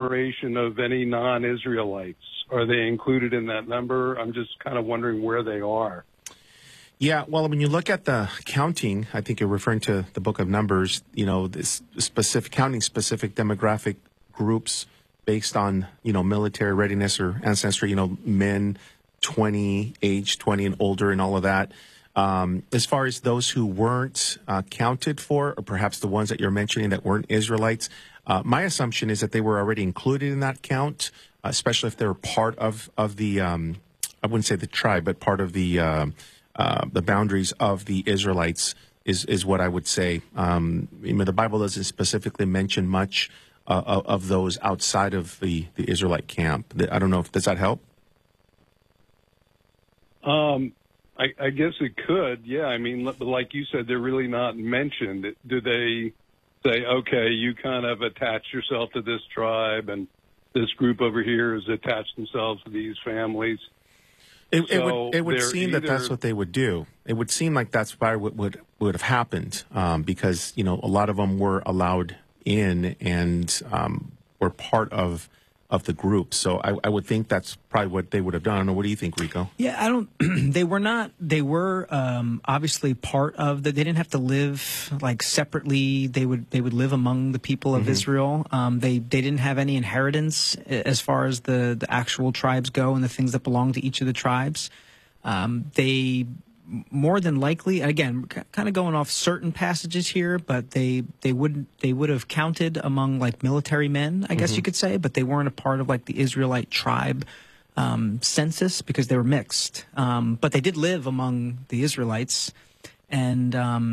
generation of any non-Israelites? Are they included in that number? I'm just kind of wondering where they are. Yeah, well, when you look at the counting, I think you're referring to the book of Numbers, this specific counting specific demographic groups based on, military readiness or ancestry, men 20, age 20 and older and all of that. As far as those who weren't counted for, or perhaps the ones that you're mentioning that weren't Israelites, my assumption is that they were already included in that count, especially if they were part of the, I wouldn't say the tribe, but part of the boundaries of the Israelites is what I would say. The Bible doesn't specifically mention much of those outside of the Israelite camp. I don't know if does that help? I guess it could. Yeah, I mean, like you said, they're really not mentioned. Do they say, okay, you kind of attach yourself to this tribe, and this group over here has attached themselves to these families? It would seem that that's what they would do. It would seem like that's probably what would have happened because, a lot of them were allowed in and were part of the group. So I would think that's probably what they would have done. I don't know. What do you think, Rico? Yeah, they were not, they were obviously part of they didn't have to live like separately. They would live among the people of Israel. They didn't have any inheritance as far as the actual tribes go and the things that belong to each of the tribes. They more than likely, and again, kind of going off certain passages here, but they would have counted among like military men, I guess you could say, but they weren't a part of like the Israelite tribe census because they were mixed. But they did live among the Israelites, and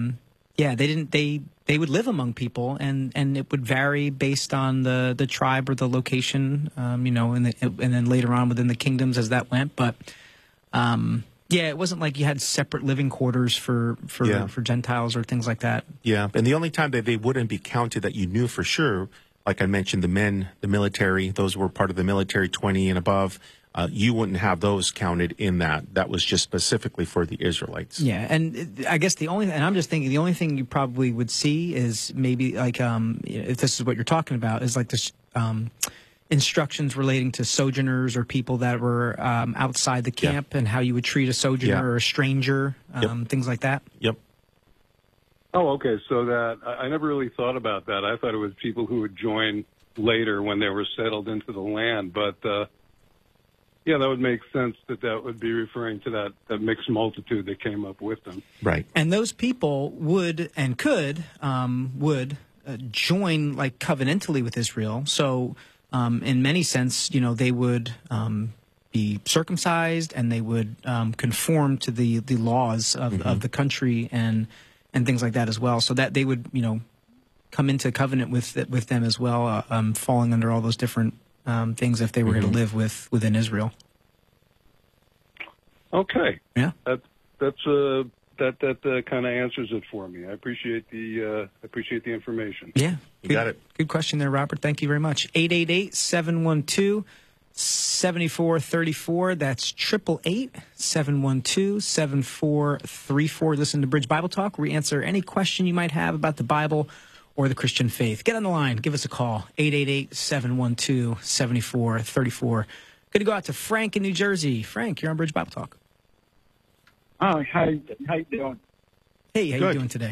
they would live among people, and it would vary based on the tribe or the location, and then later on within the kingdoms as that went, but. Yeah, it wasn't like you had separate living quarters for Gentiles or things like that. Yeah, and the only time that they wouldn't be counted that you knew for sure, like I mentioned, the men, the military, those were part of the military 20 and above, you wouldn't have those counted in that. That was just specifically for the Israelites. Yeah, and I guess and I'm just thinking the only thing you probably would see is maybe like, if this is what you're talking about, is like this... instructions relating to sojourners or people that were outside the camp and how you would treat a sojourner or a stranger, things like that. Yep. Oh, okay. So that I never really thought about that. I thought it was people who would join later when they were settled into the land. But, that would make sense that would be referring to that mixed multitude that came up with them. Right. And those people would and could join like covenantally with Israel. So... in many sense, they would be circumcised and they would conform to the laws of the country and things like that as well. So that they would, come into covenant with them as well, falling under all those different things if they were going to live within Israel. Okay. Yeah. That kind of answers it for me. I appreciate the information. Yeah, you got it. Good question there, Robert. Thank you very much. 888-712-7434. That's 888-712-7434. Listen to Bridge Bible Talk. We answer any question you might have about the Bible or the Christian faith. Get on the line. Give us a call. 888-712-7434. Good to go out to Frank in New Jersey. Frank, you're on Bridge Bible Talk. How you doing? Hey, how you doing today?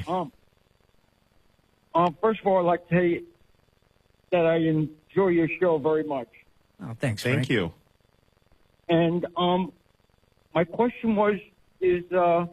First of all, I'd like to tell you that I enjoy your show very much. Oh, thanks, Frank. Thank you. And my question is the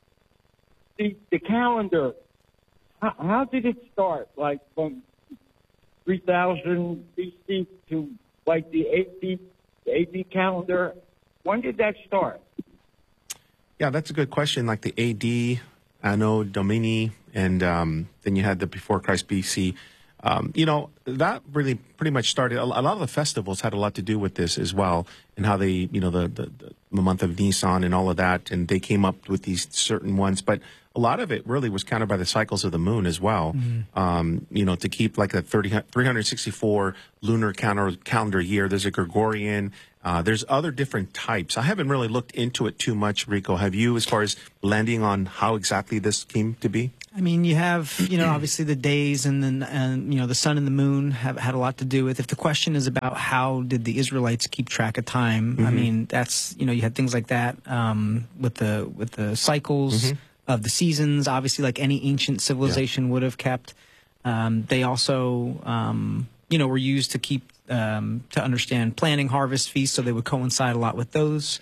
calendar. How did it start? Like from 3000 BC to like the AD calendar? When did that start? Yeah, that's a good question. Like the AD, Anno Domini, and then you had the before Christ BC. That really pretty much started. A lot of the festivals had a lot to do with this as well, and how they, the month of Nisan and all of that, and they came up with these certain ones. But a lot of it really was counted by the cycles of the moon as well. To keep like a 364 lunar calendar year. There's a Gregorian. There's other different types. I haven't really looked into it too much, Rico. Have you, as far as landing on how exactly this came to be? I mean, you have, obviously the days and then, the sun and the moon have had a lot to do with. If the question is about how did the Israelites keep track of time, I mean, that's, you had things like that with the cycles of the seasons, obviously like any ancient civilization would have kept. They also, were used to keep, to understand planting, harvest, feasts, so they would coincide a lot with those,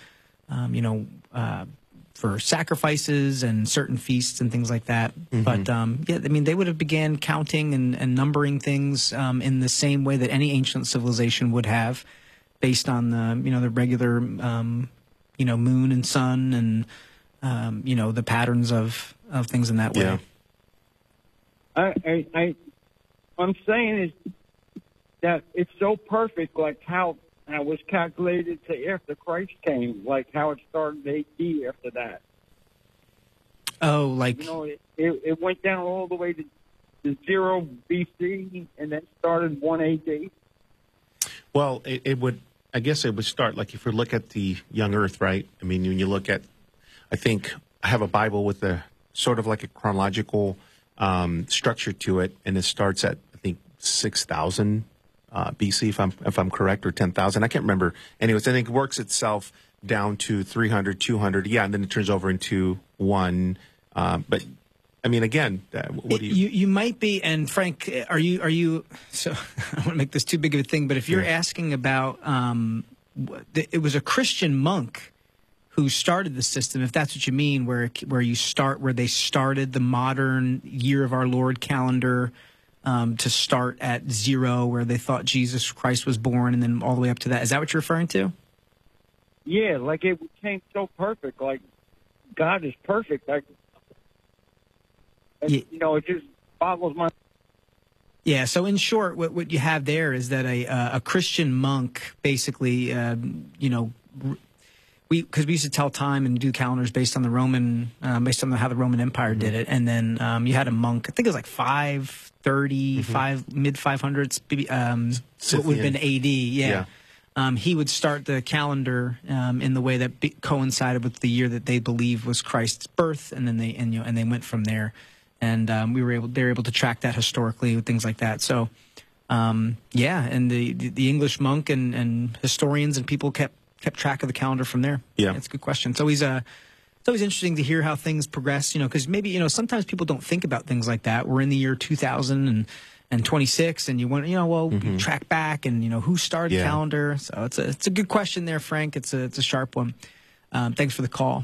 for sacrifices and certain feasts and things like that. But, they would have began counting and numbering things in the same way that any ancient civilization would have, based on the regular, moon and sun and, the patterns of things in that way. Yeah. I'm saying is that it's so perfect, like how it was calculated to after Christ came, like how it started AD after that. Oh, like... it went down all the way to 0 BC and then started 1 AD. Well, it would start, like if you look at the young earth, right? I mean, when you look at, I think I have a Bible with a sort of like a chronological structure to it, and it starts at, I think, 6,000 BC, if I'm correct, or 10,000. I can't remember. Anyways, I think it works itself down to 300, 200, and then it turns over into 1. But I mean, again, what do you? You might be, and Frank, are you? So I don't want to make this too big of a thing, but if you're asking about, it was a Christian monk who started the system, if that's what you mean, where they started the modern year of our Lord calendar. To start at 0, where they thought Jesus Christ was born, and then all the way up to that. Is that what you're referring to? Yeah, like it became so perfect. Like God is perfect. Like it just boggles my. Yeah. So in short, what you have there is that a Christian monk basically, because we used to tell time and do calendars based on the Roman, based on how the Roman Empire did it, and then you had a monk. I think it was like 530, mid 500s. What would have been AD? Yeah. He would start the calendar in the way that coincided with the year that they believed was Christ's birth, and then they went from there, and they were able to track that historically with things like that. So, and the English monk and historians and people kept track of the calendar from there. Yeah, it's a good question. It's always interesting to hear how things progress, because maybe, sometimes people don't think about things like that. We're in the year 2026 and you want, you track back and, who started the calendar. So it's a good question there, Frank. It's a sharp one. Thanks for the call.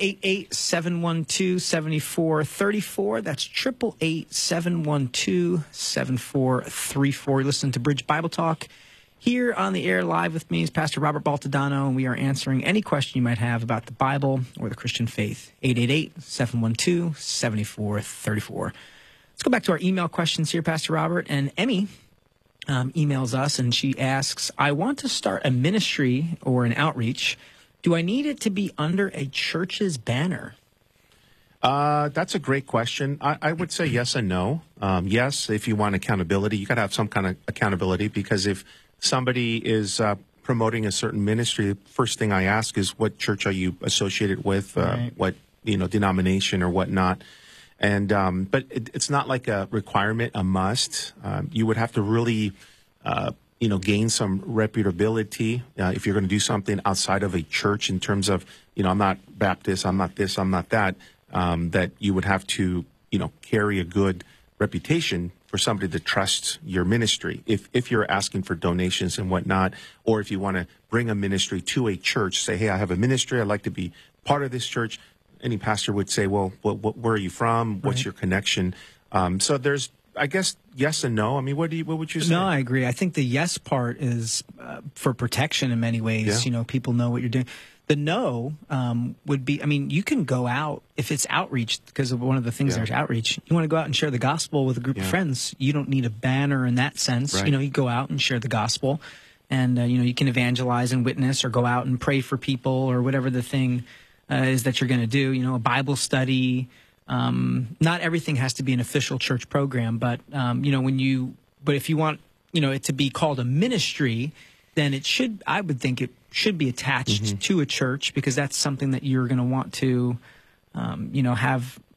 888-712-7434. That's 888-712-7434. Listen to Bridge Bible Talk. Here on the air live with me is Pastor Robert Baltadano, and we are answering any question you might have about the Bible or the Christian faith. 888-712-7434. Let's go back to our email questions here, Pastor Robert. And Emmy emails us, and she asks, I want to start a ministry or an outreach. Do I need it to be under a church's banner? That's a great question. I would say yes and no. Yes, if you want accountability, you got to have some kind of accountability, because if somebody is promoting a certain ministry, the first thing I ask is, what church are you associated with? Right. What denomination or whatnot? And but it's not like a requirement, a must. You would have to really gain some reputability if you're going to do something outside of a church, in terms of I'm not Baptist, I'm not this, I'm not that. That you would have to carry a good reputation for somebody to trust your ministry. If you're asking for donations and whatnot, or if you want to bring a ministry to a church, say, hey, I have a ministry, I'd like to be part of this church. Any pastor would say, well, where are you from? What's your connection? So there's, I guess, yes and no. I mean, what would you say? No, I agree. I think the yes part is for protection in many ways. Yeah. People know what you're doing. The no would be, you can go out, if it's outreach, because of one of the things there's outreach. You want to go out and share the gospel with a group of friends. You don't need a banner in that sense. Right. You go out and share the gospel, and, you can evangelize and witness, or go out and pray for people, or whatever the thing is that you're going to do. A Bible study. Not everything has to be an official church program, but, but if you want, it to be called a ministry, then I would think it should be attached to a church, because that's something that you're going to want to, have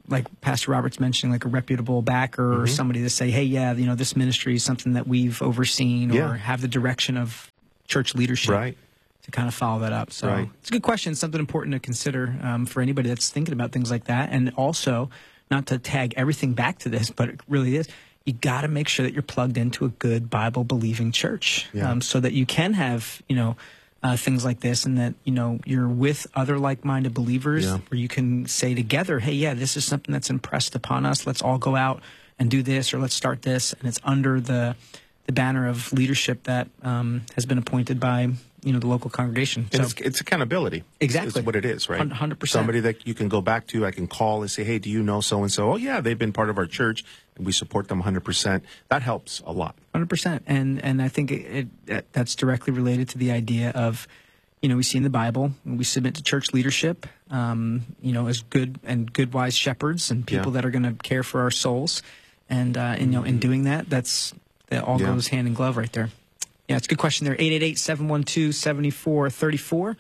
like Pastor Robert's mentioning, like a reputable backer or somebody to say, hey, yeah, this ministry is something that we've overseen, or have the direction of church leadership to kind of follow that up. So it's a good question. It's something important to consider for anybody that's thinking about things like that. And also, not to tag everything back to this, but it really is, you got to make sure that you're plugged into a good Bible-believing church so that you can have, things like this, and that, you're with other like-minded believers where you can say together, hey, yeah, this is something that's impressed upon us. Let's all go out and do this, or let's start this. And it's under the banner of leadership that has been appointed by, the local congregation. And So it's accountability. Exactly. It's what it is, right? 100%. Somebody that you can go back to, I can call and say, hey, do you know so-and-so? Oh, yeah, they've been part of our church, and we support them 100%. That helps a lot. 100%. And I think that's directly related to the idea of, we see in the Bible, we submit to church leadership, as good wise shepherds and people that are going to care for our souls. And, in doing that, that all goes hand in glove right there. Yeah, it's a good question there. 888-712-7434,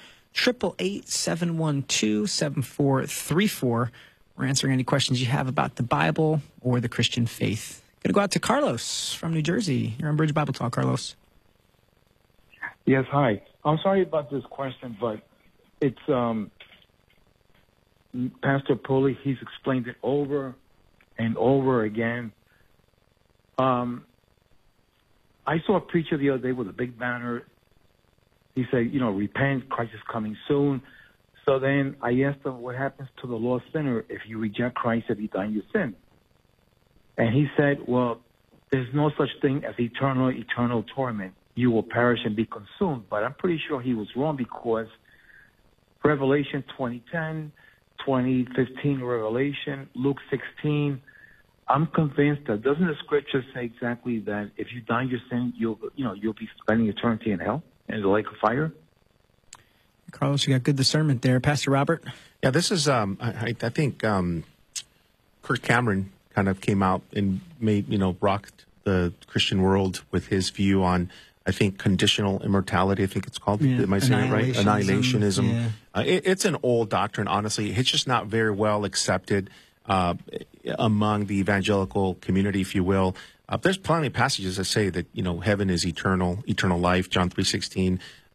888-712-7434. We're answering any questions you have about the Bible or the Christian faith. Going to go out to Carlos from New Jersey. You're on Bridge Bible Talk, Carlos. Yes, hi. I'm sorry about this question, but it's Pastor Pulley. He's explained it over and over again. I saw a preacher the other day with a big banner. He said, repent, Christ is coming soon. So then I asked him, what happens to the lost sinner if you reject Christ, if you die in your sin? And he said, well, there's no such thing as eternal torment. You will perish and be consumed. But I'm pretty sure he was wrong, because Revelation 20:10, 20:15 Revelation, Luke 16, I'm convinced that doesn't the scripture say exactly that if you die in your sin, you'll be spending eternity in hell, in the lake of fire? Carlos, you got good discernment there. Pastor Robert? Yeah, this is, I think Kirk Cameron kind of came out and made, rocked the Christian world with his view on, I think, conditional immortality, I think it's called. Am I saying it right? Annihilationism. Yeah. It's an old doctrine, honestly. It's just not very well accepted among the evangelical community, if you will. There's plenty of passages that say that, heaven is eternal life, John 3:16,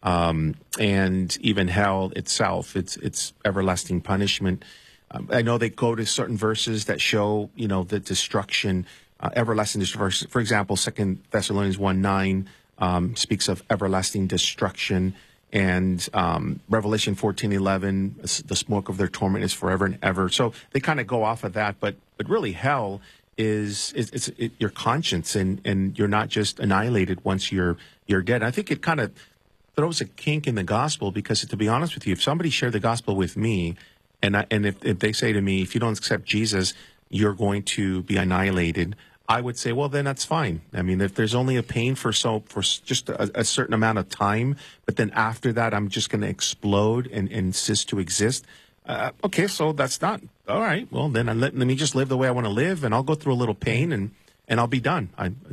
and even hell itself, it's everlasting punishment. I know they go to certain verses that show, the destruction, everlasting destruction. For example, 2 Thessalonians 1:9 speaks of everlasting destruction. And Revelation 14:11, the smoke of their torment is forever and ever. So they kind of go off of that, but really hell is your conscience, and you're not just annihilated once you're dead. I think it kind of throws a kink in the gospel, because, to be honest with you, if somebody shared the gospel with me, and if they say to me, if you don't accept Jesus, you're going to be annihilated, I would say, well, then that's fine. I mean, if there's only a pain for just a certain amount of time, but then after that, I'm just going to explode and cease to exist. Okay, so that's not all right. Well, then let me just live the way I want to live, and I'll go through a little pain, and I'll be done.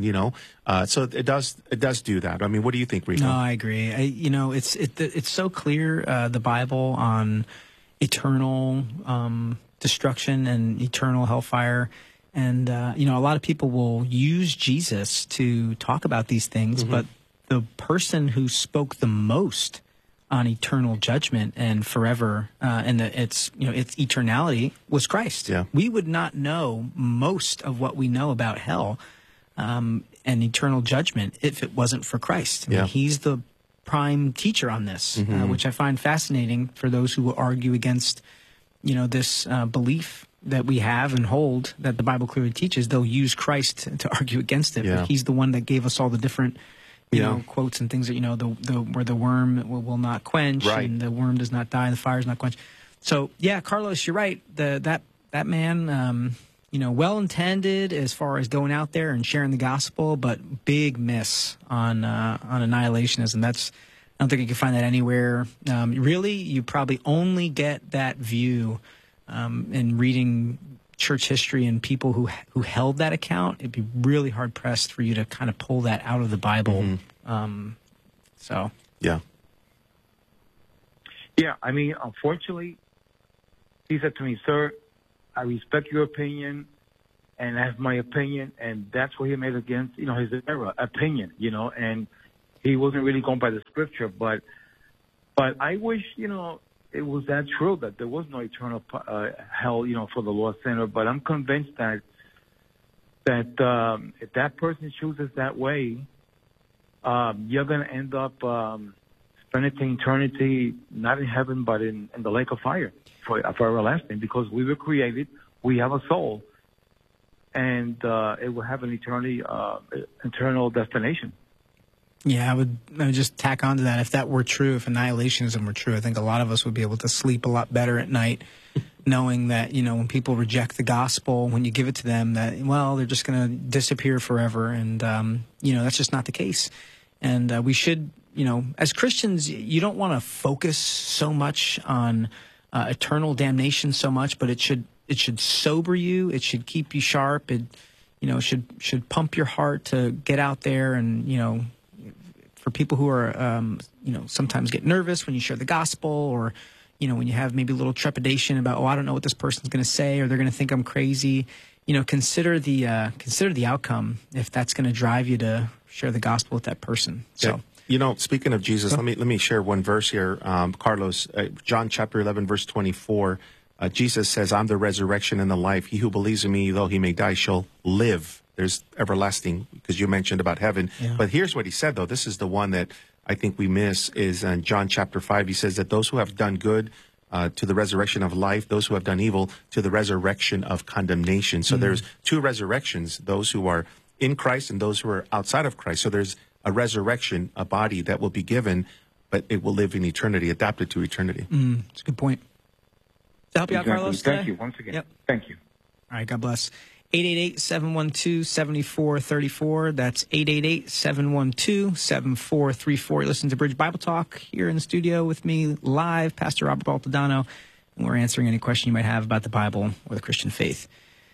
So it does do that. I mean, what do you think, Rico? No, I agree. It's so clear, the Bible, on eternal destruction and eternal hellfire. And, a lot of people will use Jesus to talk about these things, but the person who spoke the most on eternal judgment and forever, and its eternality, was Christ. Yeah. We would not know most of what we know about hell and eternal judgment if it wasn't for Christ. I mean, he's the prime teacher on this, which I find fascinating for those who will argue against, this belief that we have and hold that the Bible clearly teaches. They'll use Christ to argue against it. But he's the one that gave us all the different, quotes and things that, where the worm will not quench, and the worm does not die, and the fire is not quenched. So, yeah, Carlos, you're right. That man, well-intended as far as going out there and sharing the gospel, but big miss on annihilationism. I don't think you can find that anywhere. Really, you probably only get that view in reading church history and people who held that account. It'd be really hard pressed for you to kind of pull that out of the Bible. Yeah. Yeah, I mean, unfortunately, he said to me, sir, I respect your opinion, and I have my opinion, and that's what he made against, his era, opinion, and he wasn't really going by the scripture, but I wish, it was that true that there was no eternal hell, for the lost sinner, but I'm convinced that if that person chooses that way, you're going to end up spending eternity not in heaven but in the lake of fire for everlasting, because we were created, we have a soul, and it will have an eternal destination. Yeah, I would just tack on to that. If that were true, if annihilationism were true, I think a lot of us would be able to sleep a lot better at night, knowing that, when people reject the gospel, when you give it to them, that, well, they're just going to disappear forever. And, that's just not the case. And we should, as Christians, you don't want to focus so much on eternal damnation so much, but it should sober you. It should keep you sharp. It, should pump your heart to get out there and, for people who are, sometimes get nervous when you share the gospel, or, when you have maybe a little trepidation about, I don't know what this person's going to say, or they're going to think I'm crazy. Consider the outcome if that's going to drive you to share the gospel with that person. So, speaking of Jesus, let me share one verse here, Carlos. John chapter 11, verse 24. Jesus says, "I'm the resurrection and the life. He who believes in me, though he may die, shall live." There's everlasting, because you mentioned about heaven. Yeah. But here's what he said, though. This is the one that I think we miss, is in John chapter 5. He says that those who have done good to the resurrection of life, those who have done evil to the resurrection of condemnation. So there's two resurrections, those who are in Christ and those who are outside of Christ. So there's a resurrection, a body that will be given, but it will live in eternity, adapted to eternity. That's a good point. Does that help you out, Carlos? Thank you once again. Yep. Thank you. All right, God bless. 888-712-7434. That's 888-712-7434. You listen to Bridge Bible Talk here in the studio with me live, Pastor Robert Baltodano, and we're answering any question you might have about the Bible or the Christian faith.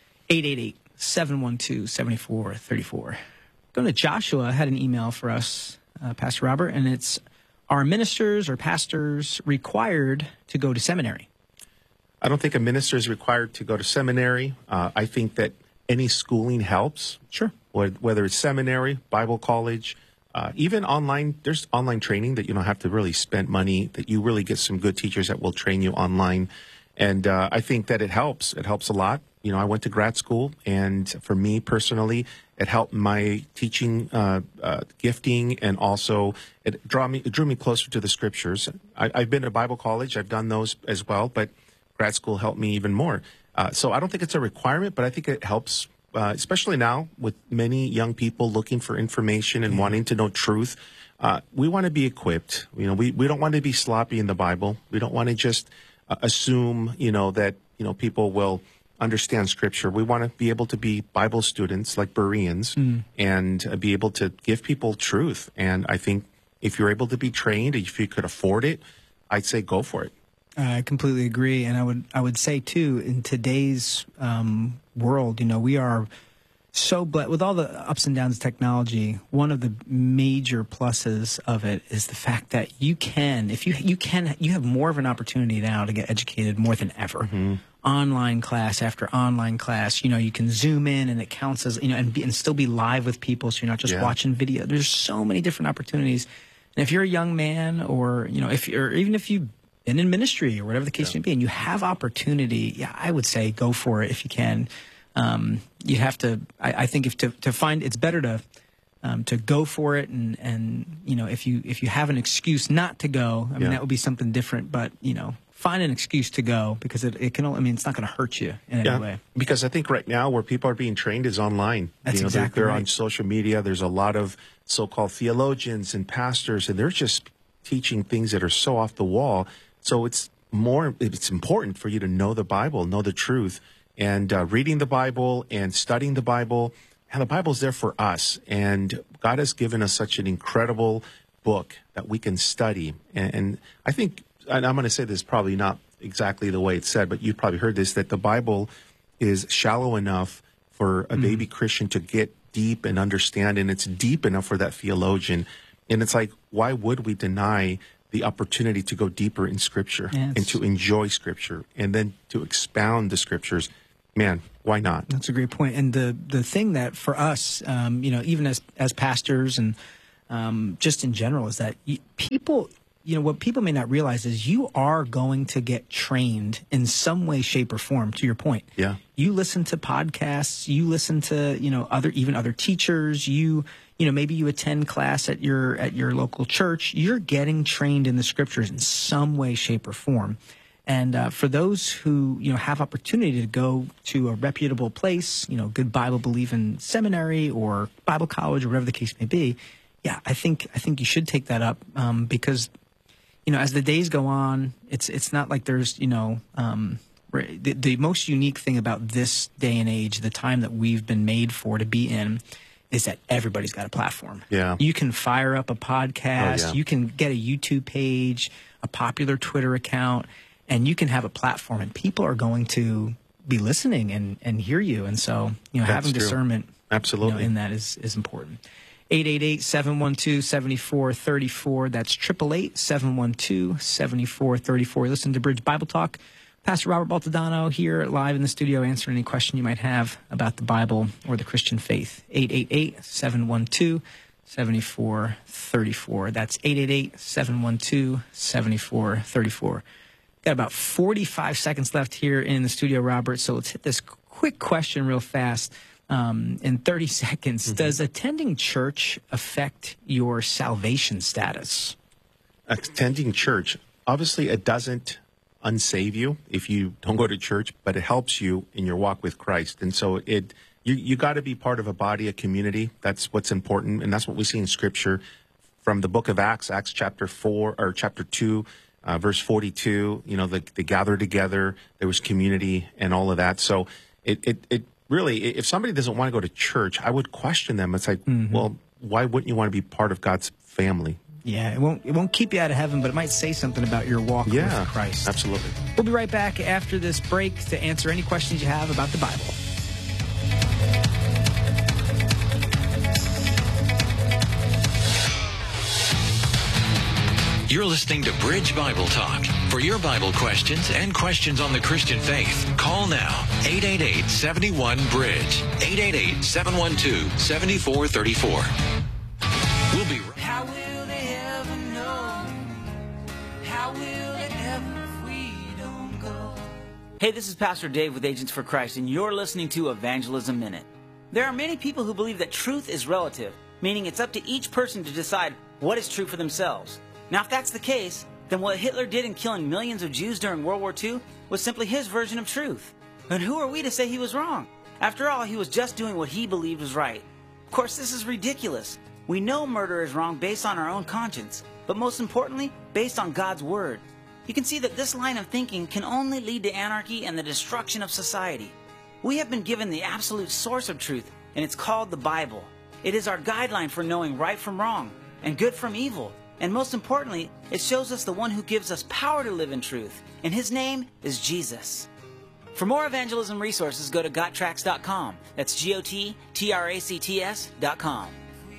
888-712-7434. Going to Joshua had an email for us, Pastor Robert, and it's, are ministers or pastors required to go to seminary? I don't think a minister is required to go to seminary. I think that any schooling helps. Sure. Whether it's seminary, Bible college, even online. There's online training that you don't have to really spend money, that you really get some good teachers that will train you online. And I think that it helps. It helps a lot. I went to grad school, and for me personally, it helped my teaching gifting, and also it drew me closer to the scriptures. I've been to Bible college. I've done those as well, but grad school helped me even more. So I don't think it's a requirement, but I think it helps, especially now with many young people looking for information and wanting to know truth. We want to be equipped. We don't want to be sloppy in the Bible. We don't want to just assume, that, people will understand Scripture. We want to be able to be Bible students like Bereans and be able to give people truth. And I think if you're able to be trained, if you could afford it, I'd say go for it. I completely agree, and I would say too, in today's world, we are so blessed with all the ups and downs of technology. One of the major pluses of it is the fact that you have more of an opportunity now to get educated more than ever. Mm-hmm. Online class after online class, you can zoom in and it counts as and still be live with people, so you're not just watching video. There's so many different opportunities, and if you're a young man, or even if you in ministry or whatever the case may be, and you have opportunity, I would say go for it if you can. You have to. I think to find, it's better to go for it, and if you have an excuse not to go, that would be something different. But find an excuse to go, because it can. It's not going to hurt you in any way. Because I think right now where people are being trained is online. That's exactly they're right. on social media. There's a lot of so-called theologians and pastors, and they're just teaching things that are so off the wall. So it's important for you to know the Bible, know the truth, and reading the Bible and studying the Bible. And the Bible's there for us. And God has given us such an incredible book that we can study. And I think, and I'm going to say this probably not exactly the way it's said, but you've probably heard this, that the Bible is shallow enough for a baby Christian to get deep and understand, and it's deep enough for that theologian. And it's like, why would we deny the opportunity to go deeper in Scripture and to enjoy Scripture and then to expound the Scriptures? man, why not? That's a great point. And the thing that for us, even as pastors and just in general, is that people, what people may not realize is you are going to get trained in some way, shape, or form. To your point, Yeah. You listen to podcasts, you listen to other teachers. Maybe you attend class at your local church. You're getting trained in the scriptures in some way, shape, or form. And for those who have opportunity to go to a reputable place, good Bible believing seminary or Bible college or whatever the case may be, yeah, I think you should take that up because as the days go on, it's not like there's the most unique thing about this day and age, the time that we've been made for to be in, is that everybody's got a platform. Yeah. You can fire up a podcast, Oh, yeah. you can get a YouTube page, a popular Twitter account, and you can have a platform, and people are going to be listening and hear you. And so, having true. discernment, Absolutely. in that is important. 888-712-7434. That's 888-712-7434. Listen to Bridge Bible Talk. Pastor Robert Baltodano here live in the studio answering any question you might have about the Bible or the Christian faith. 888-712-7434. That's 888-712-7434. Got about 45 seconds left here in the studio, Robert, so let's hit this quick question real fast. In 30 seconds, Mm-hmm. Does attending church affect your salvation status? Attending church, obviously it doesn't unsave you if you don't go to church, but it helps you in your walk with Christ. And so you got to be part of a body, a community. That's what's important, and that's what we see in Scripture from the book of Acts chapter 4 or chapter 2, verse 42. They gathered together. There was community and all of that. So it really, if somebody doesn't want to go to church, I would question them. It's like, well, why wouldn't you want to be part of God's family? Yeah, it won't keep you out of heaven, but it might say something about your walk with Christ. Absolutely. We'll be right back after this break to answer any questions you have about the Bible. You're listening to Bridge Bible Talk. For your Bible questions and questions on the Christian faith, call now 888-71-BRIDGE. 888-712-7434. We'll be right back. How will they ever know? How will they ever if we don't go? Hey, this is Pastor Dave with Agents for Christ, and you're listening to Evangelism Minute. There are many people who believe that truth is relative, meaning it's up to each person to decide what is true for themselves. Now, if that's the case, then what Hitler did in killing millions of Jews during World War II was simply his version of truth. And who are we to say he was wrong? After all, he was just doing what he believed was right. Of course, this is ridiculous. We know murder is wrong based on our own conscience, but most importantly, based on God's Word. You can see that this line of thinking can only lead to anarchy and the destruction of society. We have been given the absolute source of truth, and it's called the Bible. It is our guideline for knowing right from wrong and good from evil. And most importantly, it shows us the one who gives us power to live in truth, and his name is Jesus. For more evangelism resources, go to GotTracts.com. That's GOTTRACTS.com.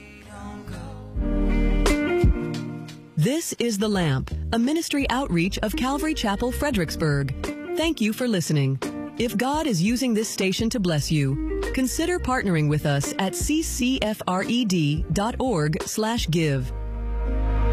This is The Lamp, a ministry outreach of Calvary Chapel, Fredericksburg. Thank you for listening. If God is using this station to bless you, consider partnering with us at ccfred.org/give.